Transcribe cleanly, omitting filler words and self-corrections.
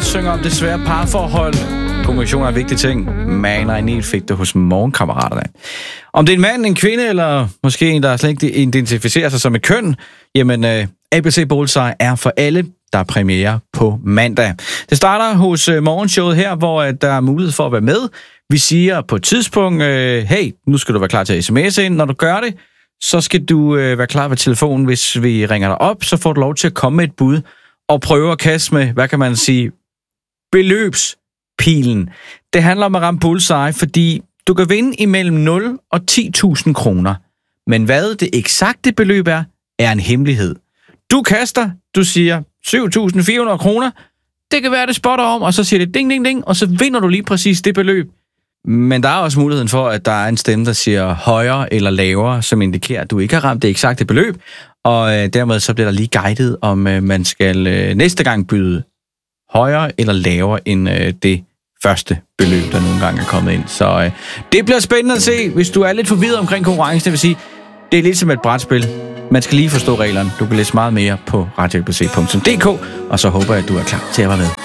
synger om det svære parforhold. Kommunikation er en vigtig ting. Man og Emil fik det hos morgenkammeraterne. Om det er en mand, en kvinde, eller måske en, der slet ikke identificerer sig som et køn, jamen ABC Bullseye er for alle, der er premiere på mandag. Det starter hos morgenshowet her, hvor der er mulighed for at være med. Vi siger på et tidspunkt, hey, nu skal du være klar til at sms'e ind. Når du gør det, så skal du være klar ved telefonen. Hvis vi ringer dig op, så får du lov til at komme med et bud og prøve at kaste med, hvad kan man sige, beløbspilen. Det handler om at ramme bullseye, fordi du kan vinde imellem 0 og 10.000 kroner. Men hvad det eksakte beløb er en hemmelighed. Du kaster, du siger 7.400 kroner. Det kan være, det spotter om, og så siger det ding, ding, ding, og så vinder du lige præcis det beløb. Men der er også muligheden for, at der er en stemme, der siger højere eller lavere, som indikerer, at du ikke har ramt det eksakte beløb. Og dermed så bliver der lige guidet, om man skal næste gang byde højere eller lavere end det første beløb, der nogle gange er kommet ind. Så det bliver spændende at se, hvis du er lidt forvirret omkring konkurrencen. Det vil sige, det er lidt som et brætspil. Man skal lige forstå reglerne. Du kan læse meget mere på radioabc.dk, og så håber jeg, at du er klar til at være med.